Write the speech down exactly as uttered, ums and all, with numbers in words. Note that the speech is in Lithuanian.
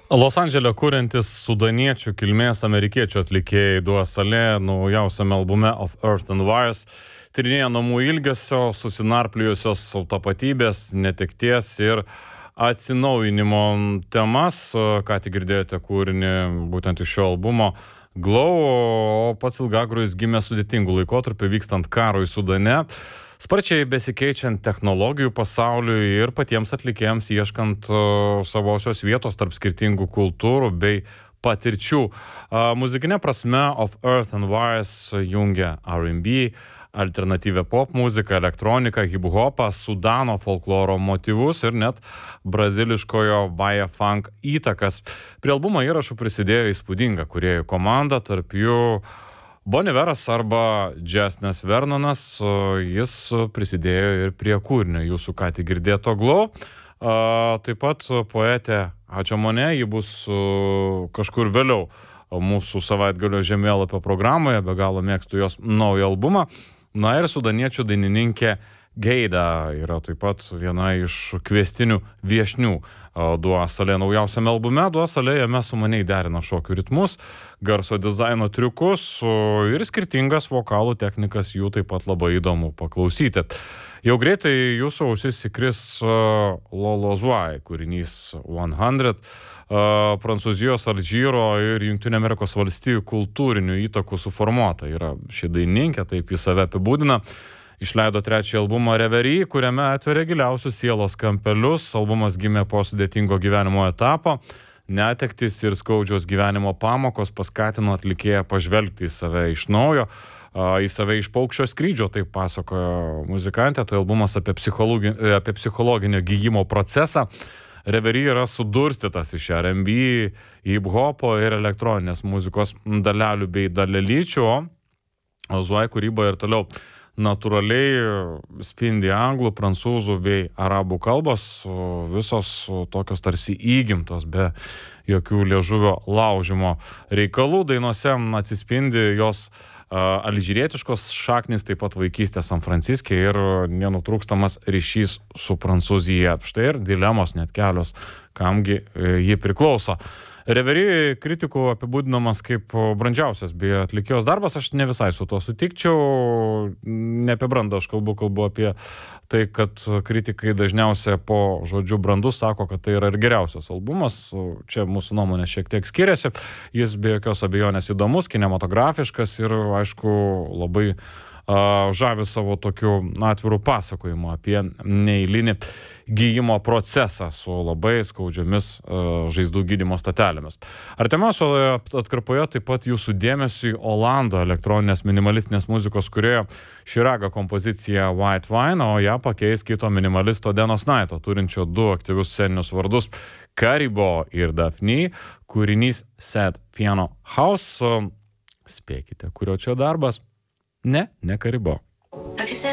Los Andžele kuriantis sudaniečių kilmės amerikiečių atlikėjai Dua Saleh naujausiame albume Of Earth and Wires tyrinėja namų ilgesio, susinarpliojusios tapatybės, netekties ir atsinaujinimo temas. Ką tik girdėjote kūrinį būtent iš šio albumo Glow, o pats Ilgagrojus gimė sudėtingų laikotarpių vykstant karui Sudane, sparčiai besikeičiant technologijų pasauliui ir patiems atlikėjams ieškant uh, savosios vietos tarp skirtingų kultūrų bei patirčių. Uh, muzikinė prasme Of Earth and Wires jungia R and B, alternatyvę pop muziką, elektroniką, hip-hopą, Sudano folkloro motyvus ir net braziliškojo Baja Funk įtakas. Prie albumo įrašų prisidėjo įspūdinga kūrėjų komanda, tarp jų Bon Iveras arba Jasnas Vernonas, jis prisidėjo ir prie kūrinio jūsų ką tik girdėto Glow. Taip pat poetė Adžia Monė, ji bus kažkur vėliau mūsų savaitgalio žemėlapio programoje, be galo mėgstu jos naują albumą. Na ir sudaniečių dainininkė Geida yra taip pat viena iš kviestinių viešnių Dua Saleh naujausiame albume. Dua Saleh jame sumaniai derina šokių ritmus, garso dizaino triukus ir skirtingas vokalų technikas, jų taip pat labai įdomu paklausyti. Jau greitai jūsų ausis įkris Lolo Zouai kūrinys šimtas, Prancūzijos, Alžyro ir Jungtinių Amerikos valstijų kultūrinių įtakų suformuota. Yra ši dainininkė, taip į save apibūdina. Išleido trečią albumą Reverie, kuriame atveria giliausius sielos kampelius. Albumas gimė po sudėtingo gyvenimo etapo. Netektis ir skaudžios gyvenimo pamokos paskatino atlikėją pažvelgti į save iš naujo, į save iš paukščio skrydžio, taip pasakojo muzikantė. Tai albumas apie, psichologi, apie psichologinio gijimo procesą. Reverie yra sudurstytas iš R and B, hip-hopo ir elektroninės muzikos dalelių bei dalelyčių, o Zouai kūryba ir toliau natūraliai spindi anglų, prancūzų bei arabų kalbos, visos tokios tarsi įgimtos, be jokių liežuvio laužimo reikalų. Dainose atsispindi jos uh, alžyrietiškos šaknys, taip pat vaikystė San Franciske ir nenutrūkstamas ryšys su Prancūzija. Štai ir dilemos net kelios, kamgi ji priklauso. Reverie kritikų apibūdinamas kaip brandžiausias bei atlikėjos darbas, aš ne visai su to sutikčiau, ne apie brandą aš kalbu, kalbu apie tai, kad kritikai dažniausiai po žodžiu brandus sako, kad tai yra ir geriausias albumas, čia mūsų nuomonė šiek tiek skiriasi, jis be jokios abejonės įdomus, kinematografiškas ir aišku labai uh, žavi savo tokiu atvirų pasakojimu apie neeilinį gijimo procesą su labai skaudžiomis uh, žaizdų gydymo statelėmis. Artimiausioje atkarpoje taip pat jūsų dėmesiui Olando elektroninės minimalistinės muzikos kūrėjo Širaga kompozicija White Wine, o ją pakeis kito minimalisto Denos Naito, turinčio du aktyvius sceninius vardus Karibo ir Daphne, kūrinys Sad Piano House. Spėkite, kurio čia darbas? Ne, ne Karibo.